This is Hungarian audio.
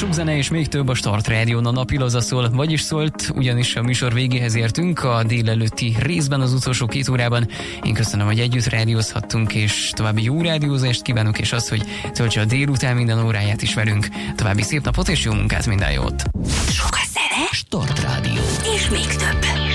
sok zene és még több a Start Rádión, a napilaza szól, vagyis szólt, ugyanis a műsor végéhez értünk a délelőtti részben, az utolsó 2 órában. Én köszönöm, hogy együtt rádiózhattunk, és további jó rádiózást kívánok, és azt, hogy töltse a délután minden óráját is velünk. További szép napot és jó munkát, minden jót! Sok a zene, Start Rádió. és még több.